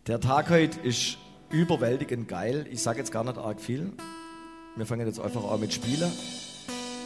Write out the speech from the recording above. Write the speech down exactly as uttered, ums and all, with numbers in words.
Der Tag heute ist überwältigend geil. Ich sage jetzt gar nicht arg viel. Wir fangen jetzt einfach an mit Spielen.